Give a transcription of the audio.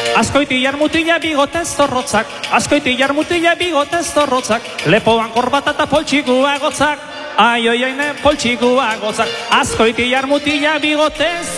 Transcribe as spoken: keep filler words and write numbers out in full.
Askoitiar mutila bigotez zorrotzak, askoitiar mutila bigotez zorrotzak, lepoan korbata eta poltsikua gotzak, ai oi oi ne poltsikua gotzak, askoitiar mutila bigotez